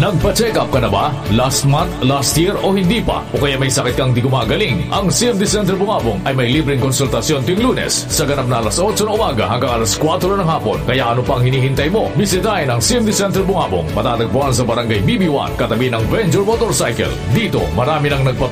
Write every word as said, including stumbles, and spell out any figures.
Nagpa-check up ka na ba? Last month, last year o hindi pa? O kaya may sakit kang di gumagaling? Ang C M D Center Bungabong ay may libreng konsultasyon tuwing Lunes sa ganap na alas otso ng umaga hanggang alas kwatro ng hapon. Kaya ano pang hinihintay mo? Bisitahin ang C M D Center Bungabong. Matatagpuan sa Barangay B B one, katabi ng Venture Motorcycle. Dito, marami nang nagpa